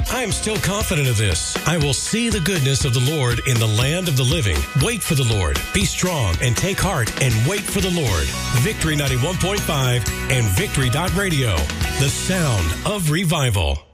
I am still confident of this. I will see the goodness of the Lord in the land of the living. Wait for the Lord. Be strong and take heart and wait for the Lord. Victory 91.5 and Victory.radio. The sound of revival.